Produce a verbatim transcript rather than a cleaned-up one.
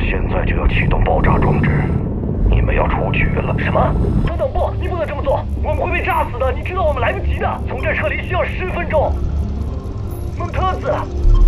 现在就要启动爆炸装置，你们要出局了。 什么？等等，不，你不能这么做，我们会被炸死的。你知道我们来不及的，从这撤离需要十分钟。蒙特子。